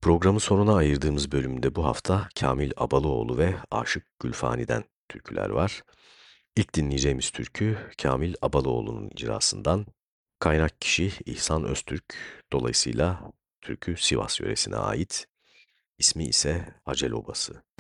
Programın sonuna ayırdığımız bölümde bu hafta Kamil Abalıoğlu ve Aşık Gülfani'den türküler var. İlk dinleyeceğimiz türkü Kamil Abalıoğlu'nun icrasından. Kaynak kişi İhsan Öztürk. Dolayısıyla türkü Sivas yöresine ait. İsmi ise Acel Obası.